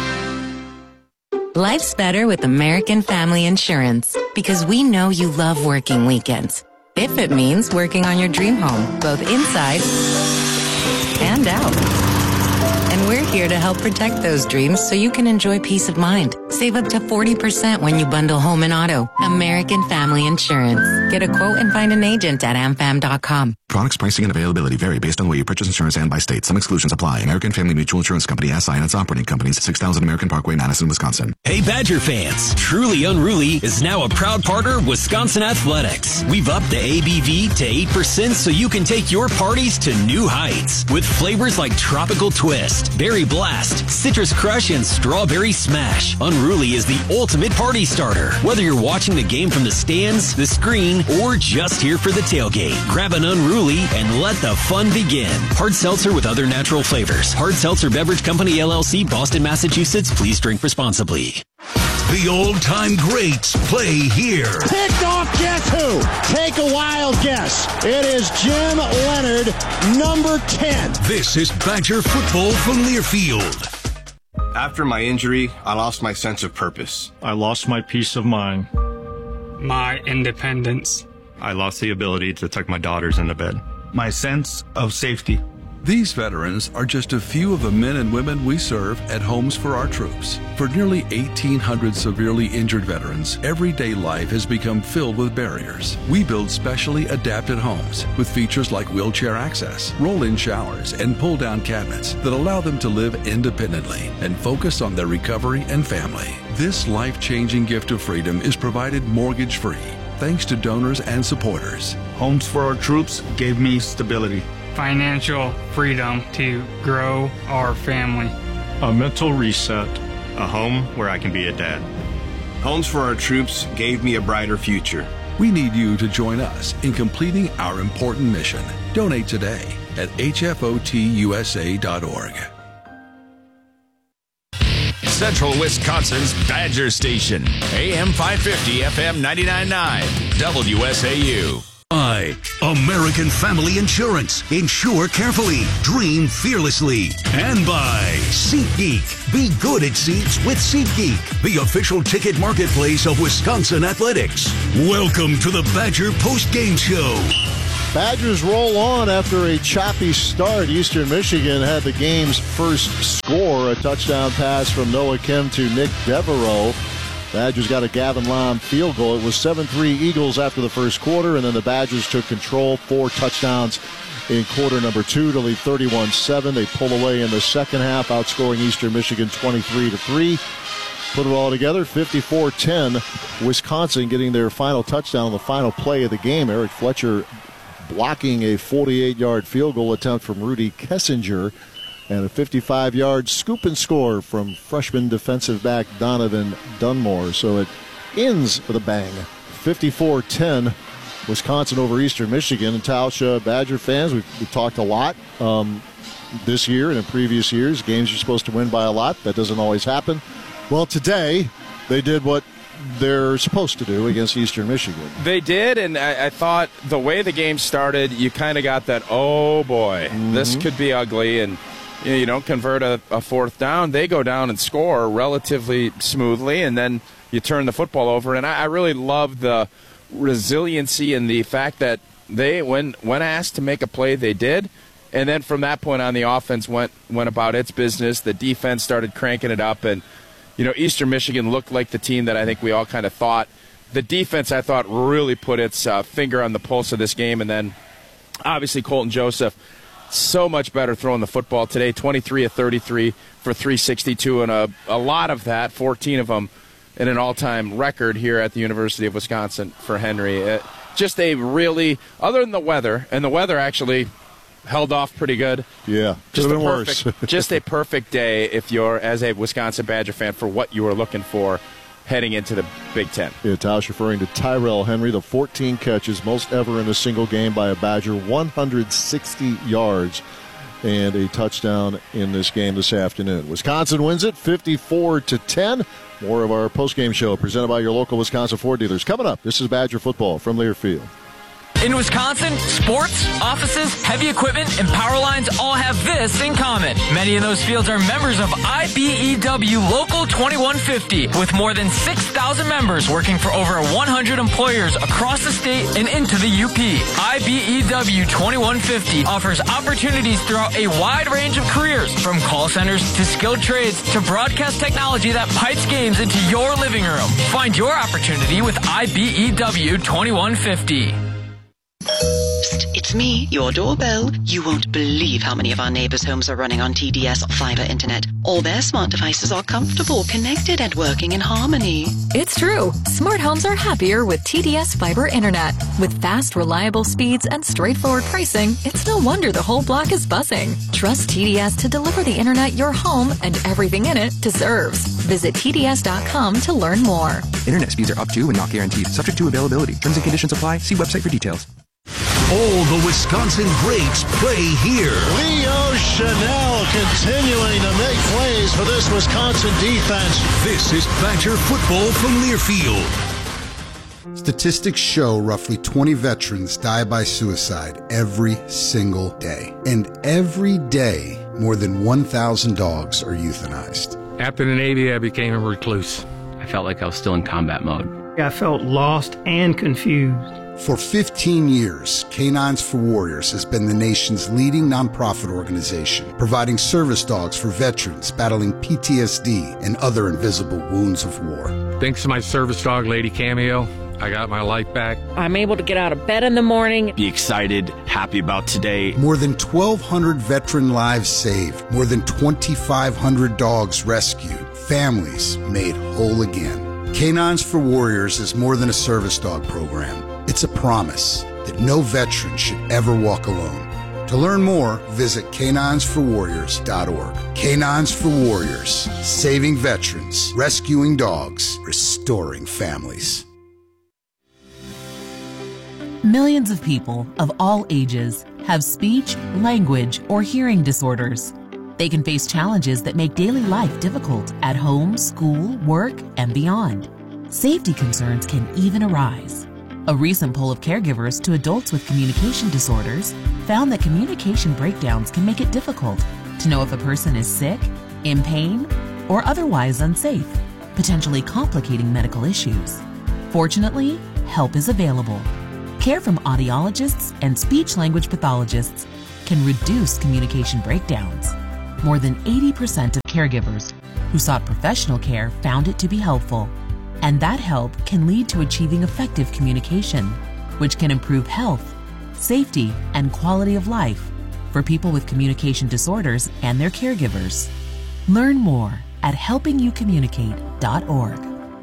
Life's better with American Family Insurance because we know you love working weekends. If it means working on your dream home, both inside and out. And we're here to help protect those dreams so you can enjoy peace of mind. Save up to forty percent when you bundle home and auto. American Family Insurance. Get a quote and find an agent at am fam dot com. Products, pricing, and availability vary based on where you purchase insurance and by state. Some exclusions apply. American Family Mutual Insurance Company, S I and its operating companies, six thousand American Parkway, Madison, Wisconsin. Hey Badger fans, Truly Unruly is now a proud partner of Wisconsin Athletics. We've upped the A B V to eight percent so you can take your parties to new heights. With flavors like Tropical Twist, Berry Blast, Citrus Crush, and Strawberry Smash. Unruly is the ultimate party starter. Whether you're watching the game from the stands, the screen, or just here for the tailgate, grab an Unruly and let the fun begin. Hard seltzer with other natural flavors. Hard Seltzer Beverage Company, L L C, Boston, Massachusetts. Please drink responsibly. The old-time greats play here. Picked off, guess who? Take a wild guess. It is Jim Leonard, number ten. This is Badger football from Learfield. After my injury, I lost my sense of purpose. I lost my peace of mind. My independence. I lost the ability to tuck my daughters into bed. My sense of safety. These veterans are just a few of the men and women we serve at Homes for Our Troops. For nearly eighteen hundred severely injured veterans, everyday life has become filled with barriers. We build specially adapted homes with features like wheelchair access, roll-in showers, and pull-down cabinets that allow them to live independently and focus on their recovery and family. This life-changing gift of freedom is provided mortgage-free, thanks to donors and supporters. Homes for Our Troops gave me stability. Financial freedom to grow our family. A mental reset. A home where I can be a dad. Homes for Our Troops gave me a brighter future. We need you to join us in completing our important mission. Donate today at H F O T U S A dot org. Central Wisconsin's Badger Station. A M five fifty, F M ninety-nine point nine, W S A U. By American Family Insurance. Insure carefully. Dream fearlessly. And by SeatGeek. Be good at seats with SeatGeek, the official ticket marketplace of Wisconsin Athletics. Welcome to the Badger Post-Game Show. Badgers roll on after a choppy start. Eastern Michigan had the game's first score, a touchdown pass from Noah Kim to Nick Devereaux. Badgers got a Gavin Lom field goal. It was seven three Eagles after the first quarter, and then the Badgers took control, four touchdowns in quarter number two to lead thirty-one seven. They pull away in the second half, outscoring Eastern Michigan twenty-three to three. Put it all together, fifty-four ten. Wisconsin getting their final touchdown on the final play of the game. Eric Fletcher blocking a forty-eight-yard field goal attempt from Rudy Kessinger, and a fifty-five-yard scoop and score from freshman defensive back Donovan Dunmore. So it ends with a bang. fifty-four ten, Wisconsin over Eastern Michigan. And Tauscha, Badger fans, we've, we've talked a lot um, this year and in previous years. Games you're supposed to win by a lot. That doesn't always happen. Well, today they did what they're supposed to do against Eastern Michigan. They did, and I, I thought the way the game started, you kind of got that, oh boy, mm-hmm. this could be ugly, and you know, you don't convert a, a fourth down. They go down and score relatively smoothly, and then you turn the football over. And I, I really love the resiliency and the fact that they, when when asked to make a play, they did. And then from that point on, the offense went went about its business. The defense started cranking it up, and you know, Eastern Michigan looked like the team that I think we all kind of thought. The defense, I thought, really put its uh, finger on the pulse of this game, and then obviously Colton Joseph. So much better throwing the football today, twenty-three of thirty-three for three sixty-two, and a, a lot of that, fourteen of them, in an all-time record here at the University of Wisconsin for Henry. Uh, just a really, other than the weather, and the weather actually held off pretty good. Yeah, just could have been perfect, worse. Just a perfect day if you're, as a Wisconsin Badger fan, for what you were looking for heading into the Big Ten. Yeah, Tausch referring to Tyrell Henry, the fourteen catches, most ever in a single game by a Badger, one hundred sixty yards, and a touchdown in this game this afternoon. Wisconsin wins it fifty-four to ten. More of our postgame show presented by your local Wisconsin Ford dealers. Coming up, this is Badger football from Learfield. In Wisconsin, sports, offices, heavy equipment, and power lines all have this in common. Many of those fields are members of I B E W Local twenty-one fifty, with more than six thousand members working for over one hundred employers across the state and into the U P. I B E W twenty-one fifty offers opportunities throughout a wide range of careers, from call centers to skilled trades to broadcast technology that pipes games into your living room. Find your opportunity with I B E W twenty-one fifty. Psst, it's me, your doorbell. You won't believe how many of our neighbors' homes are running on T D S fiber internet. All their smart devices are comfortable, connected, and working in harmony. It's true. Smart homes are happier with T D S fiber internet. With fast, reliable speeds and straightforward pricing, it's no wonder the whole block is buzzing. Trust T D S to deliver the internet your home and everything in it deserves. Visit T D S dot com to learn more. Internet speeds are up to and not guaranteed. Subject to availability. Terms and conditions apply. See website for details. All the Wisconsin greats play here. Leo Chanel continuing to make plays for this Wisconsin defense. This is Badger football from Learfield. Statistics show roughly twenty veterans die by suicide every single day. And every day, more than one thousand dogs are euthanized. After the Navy, I became a recluse. I felt like I was still in combat mode. I felt lost and confused. For fifteen years, Canines for Warriors has been the nation's leading nonprofit organization, providing service dogs for veterans battling P T S D and other invisible wounds of war. Thanks to my service dog, Lady Cameo, I got my life back. I'm able to get out of bed in the morning. Be excited, happy about today. More than twelve hundred veteran lives saved, more than twenty-five hundred dogs rescued, families made whole again. Canines for Warriors is more than a service dog program. It's a promise that no veteran should ever walk alone. To learn more, visit canines for warriors dot org. Canines for Warriors, saving veterans, rescuing dogs, restoring families. Millions of people of all ages have speech, language, or hearing disorders. They can face challenges that make daily life difficult at home, school, work, and beyond. Safety concerns can even arise. A recent poll of caregivers to adults with communication disorders found that communication breakdowns can make it difficult to know if a person is sick, in pain, or otherwise unsafe, potentially complicating medical issues. Fortunately, help is available. Care from audiologists and speech-language pathologists can reduce communication breakdowns. More than eighty percent of caregivers who sought professional care found it to be helpful. And that help can lead to achieving effective communication, which can improve health, safety, and quality of life for people with communication disorders and their caregivers. Learn more at helping you communicate dot org.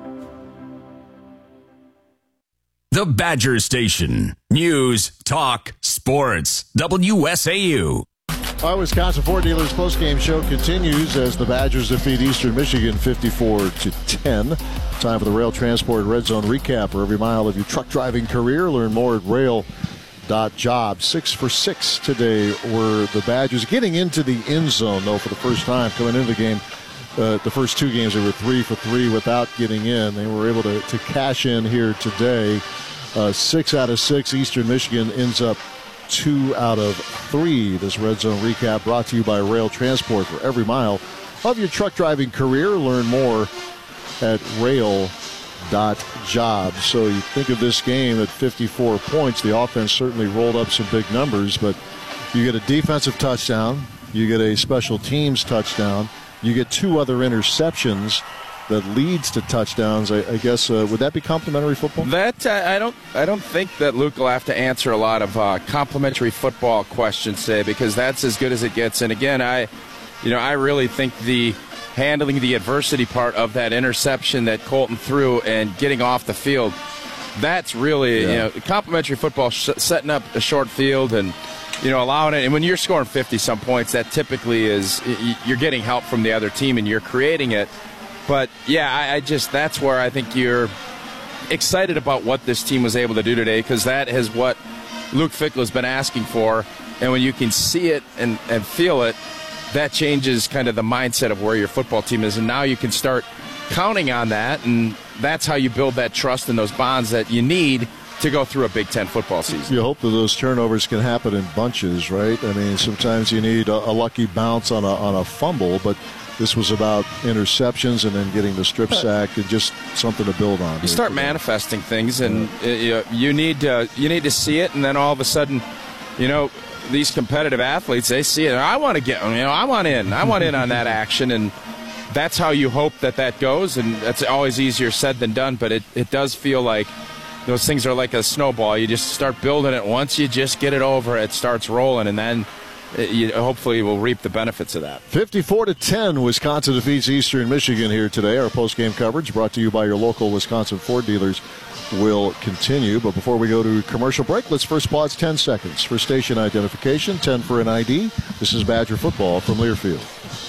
The Badger Station. News, talk, sports. W S A U. Our Wisconsin Ford Dealers postgame show continues as the Badgers defeat Eastern Michigan fifty-four to ten. Time for the Rail Transport Red Zone recap for every mile of your truck driving career. Learn more at rail dot jobs. Six for six today were the Badgers. Getting into the end zone, though, for the first time coming into the game. Uh, the first two games, they were three for three without getting in. They were able to, to cash in here today. Uh, six out of six. Eastern Michigan ends up two out of three. This Red Zone recap brought to you by Rail Transport. For every mile of your truck driving career, learn more at rail dot jobs. So you think of this game at fifty-four points. The offense certainly rolled up some big numbers, but you get a defensive touchdown, you get a special teams touchdown, you get two other interceptions that leads to touchdowns. I, I guess uh, would that be complimentary football? That uh, I don't. I don't think that Luke will have to answer a lot of uh, complimentary football questions today, because that's as good as it gets. And again, I, you know, I really think the handling the adversity part of that interception that Colton threw and getting off the field, that's really yeah. you know complimentary football, sh- setting up a short field and you know allowing it. And when you're scoring fifty some points, that typically is you're getting help from the other team and you're creating it. But, yeah, I, I just that's where I think you're excited about what this team was able to do today, because that is what Luke Fickell has been asking for. And when you can see it and, and feel it, that changes kind of the mindset of where your football team is. And now you can start counting on that, and that's how you build that trust and those bonds that you need to go through a Big Ten football season. You hope that those turnovers can happen in bunches, right? I mean, sometimes you need a, a lucky bounce on a, on a fumble, but this was about interceptions and then getting the strip sack and just something to build on. You start manifesting things, and yeah. you need to, you need to see it, and then all of a sudden, you know, these competitive athletes, they see it. I want to get, you know, I want in. I want in on that action, and that's how you hope that that goes, and that's always easier said than done, but it, it does feel like those things are like a snowball. You just start building it. Once you just get it over, it starts rolling, and then you hopefully will reap the benefits of that. fifty-four to ten, Wisconsin defeats Eastern Michigan here today. Our post-game coverage brought to you by your local Wisconsin Ford dealers will continue. But before we go to commercial break, let's first pause ten seconds for station identification, ten for an I D. This is Badger football from Learfield.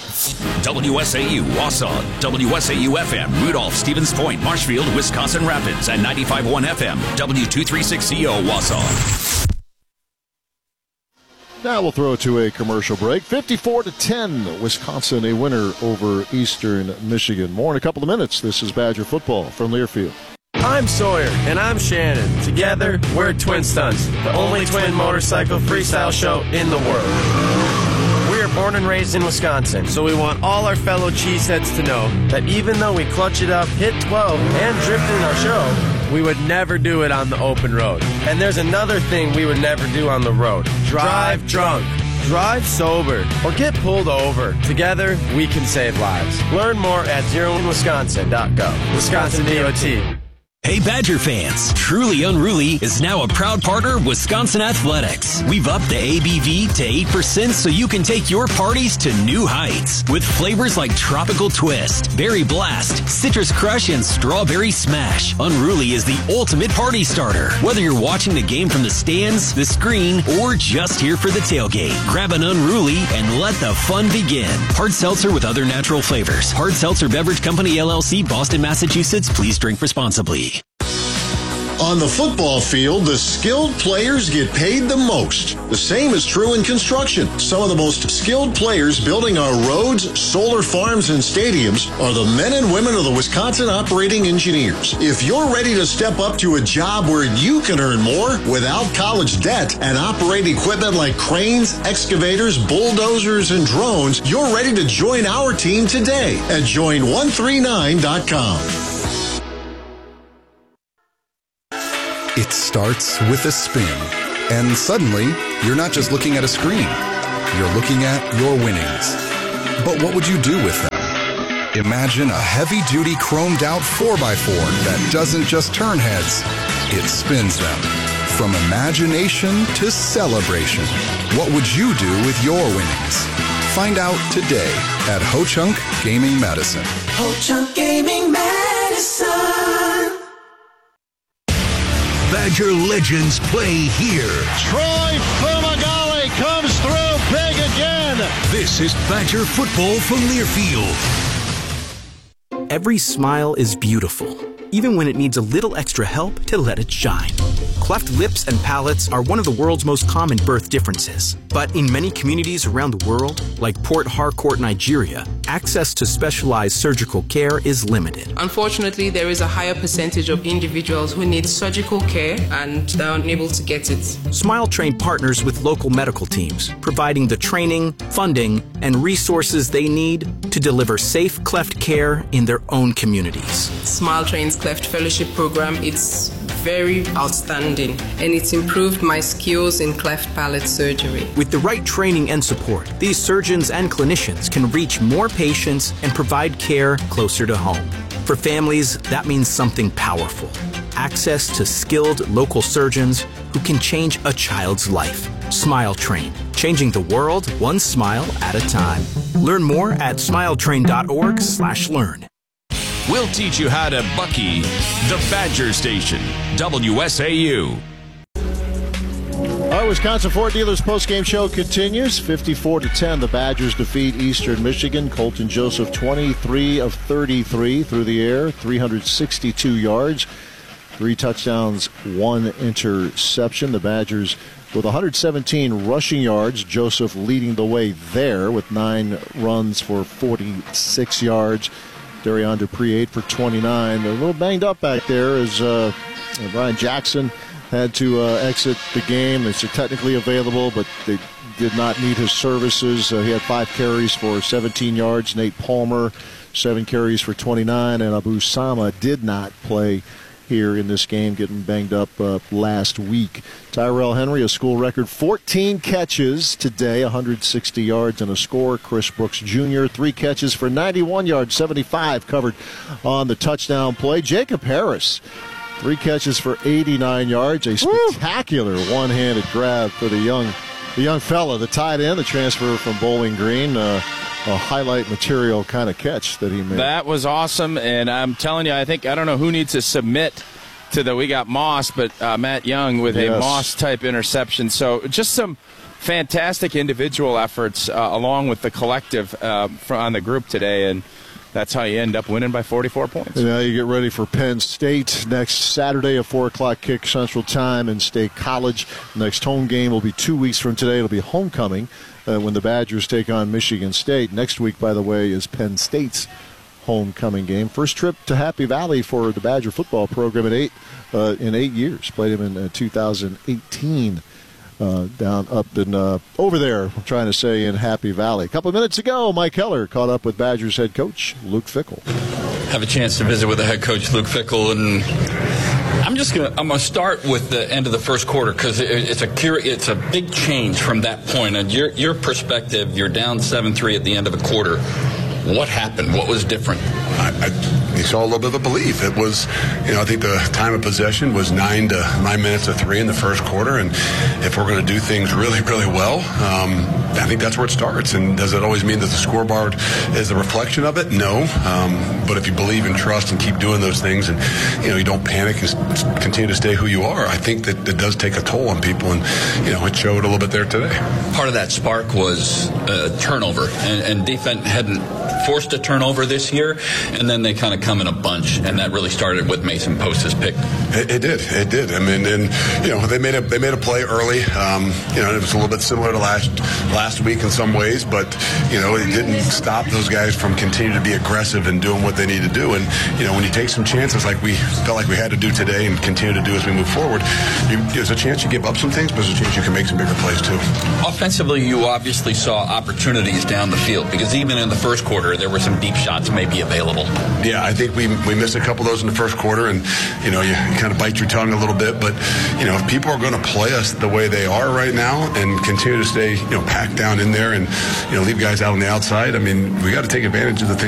W S A U Wausau, W S A U F M, Rudolph, Stevens Point, Marshfield, Wisconsin Rapids, and ninety-five point one F M, W two thirty-six C O Wausau. Now we'll throw it to a commercial break. fifty-four to ten, Wisconsin a winner over Eastern Michigan. More in a couple of minutes. This is Badger football from Learfield. I'm Sawyer, and I'm Shannon. Together, we're Twin Stunts, the only twin motorcycle freestyle show in the world. We are born and raised in Wisconsin, so we want all our fellow cheeseheads to know that even though we clutch it up, hit twelve, and drift in our show, we would never do it on the open road. And there's another thing we would never do on the road. Drive drunk, drive sober, or get pulled over. Together, we can save lives. Learn more at zero in wisconsin dot gov. Wisconsin D O T. Hey Badger fans, Truly Unruly is now a proud partner of Wisconsin Athletics. We've upped the A B V to eight percent so you can take your parties to new heights. With flavors like Tropical Twist, Berry Blast, Citrus Crush, and Strawberry Smash, Unruly is the ultimate party starter. Whether you're watching the game from the stands, the screen, or just here for the tailgate, grab an Unruly and let the fun begin. Hard seltzer with other natural flavors. Hard Seltzer Beverage Company, L L C, Boston, Massachusetts. Please drink responsibly. On the football field, the skilled players get paid the most. The same is true in construction. Some of the most skilled players building our roads, solar farms, and stadiums are the men and women of the Wisconsin Operating Engineers. If you're ready to step up to a job where you can earn more without college debt and operate equipment like cranes, excavators, bulldozers, and drones, you're ready to join our team today at join one three nine dot com. It starts with a spin, and suddenly, you're not just looking at a screen. You're looking at your winnings. But what would you do with them? Imagine a heavy-duty chromed-out four by four that doesn't just turn heads, it spins them. From imagination to celebration, what would you do with your winnings? Find out today at Ho-Chunk Gaming Medicine. Ho-Chunk Gaming Medicine. Badger legends play here. Troy Fumagalli comes through big again. This is Badger football from Learfield. Every smile is beautiful, even when it needs a little extra help to let it shine. Cleft lips and palates are one of the world's most common birth differences. But in many communities around the world, like Port Harcourt, Nigeria, access to specialized surgical care is limited. Unfortunately, there is a higher percentage of individuals who need surgical care and are unable to get it. Smile Train partners with local medical teams, providing the training, funding, and resources they need to deliver safe cleft care in their own communities. Smile Train's Cleft Fellowship Program, it's very outstanding, and it's improved my skills in cleft palate surgery. With the right training and support, these surgeons and clinicians can reach more patients and provide care closer to home. For families, that means something powerful. Access to skilled local surgeons who can change a child's life. Smile Train, changing the world one smile at a time. Learn more at smiletrain.org slash learn. We'll teach you how to Bucky the Badger Station, W S A U. Our Wisconsin Ford Dealers postgame show continues. fifty-four to ten, the Badgers defeat Eastern Michigan. Colton Joseph, twenty-three of thirty-three through the air, three hundred sixty-two yards, three touchdowns, one interception. The Badgers with one hundred seventeen rushing yards. Joseph leading the way there with nine runs for forty-six yards. Darion Dupree, eight for twenty-nine. They're a little banged up back there as uh, Brian Jackson had to uh, exit the game. They said technically available, but they did not need his services. Uh, he had five carries for seventeen yards. Nate Palmer, seven carries for twenty-nine. And Abu Sama did not play here in this game, getting banged up uh, last week. Tyrell Henry, a school record fourteen catches today, one hundred sixty yards and a score. Chris Brooks Junior, three catches for ninety-one yards, seventy-five covered on the touchdown play. Jacob Harris, three catches for eighty-nine yards, a spectacular Woo! one-handed grab for the young the young fella, the tight end, the transfer from Bowling Green. Uh, a highlight material kind of catch that he made. That was awesome, and I'm telling you, I think, I don't know who needs to submit to the, we got Moss, but uh, Matt Young with yes. a Moss-type interception. So just some fantastic individual efforts uh, along with the collective uh, on the group today, and that's how you end up winning by forty-four points. And now you get ready for Penn State next Saturday, a four o'clock kick Central Time in State College. Next home game will be two weeks from today. It'll be homecoming uh, when the Badgers take on Michigan State. Next week, by the way, is Penn State's homecoming game. First trip to Happy Valley for the Badger football program in eight uh, in eight years. Played him in uh, two thousand eighteen. Uh, down, up, and uh, over there, I'm trying to say, in Happy Valley. A couple of minutes ago, Mike Heller caught up with Badgers head coach Luke Fickell. Have a chance to visit with the head coach, Luke Fickell, and I'm just gonna I'm gonna start with the end of the first quarter because it, it's a cur- it's a big change from that point. And your your perspective, you're down seven three at the end of a quarter. What happened? What was different? I, I, you saw a little bit of a belief. It was, you know, I think the time of possession was nine to nine minutes to three in the first quarter, and if we're going to do things really, really well, um, I think that's where it starts. And does it always mean that the scoreboard is a reflection of it? No. Um, but if you believe and trust and keep doing those things, and you know, you don't panic and continue to stay who you are, I think that it does take a toll on people, and you know, it showed a little bit there today. Part of that spark was uh, turnover, and, and defense hadn't forced a turnover this year, and then they kind of come in a bunch, and that really started with Mason Post's pick. It, it did. It did. I mean, and you know, they made a they made a play early. Um, you know, it was a little bit similar to last last week in some ways, but you know, it didn't stop those guys from continuing to be aggressive and doing what they need to do. And you know, when you take some chances like we felt like we had to do today and continue to do as we move forward, you, there's a chance you give up some things, but there's a chance you can make some bigger plays too. Offensively, you obviously saw opportunities down the field because even in the first quarter, there were some deep shots maybe available. Yeah, I think we we missed a couple of those in the first quarter, and you know, you kind of bite your tongue a little bit. But you know, if people are going to play us the way they are right now and continue to stay, you know, packed down in there and you know leave guys out on the outside, I mean, we got to take advantage of the things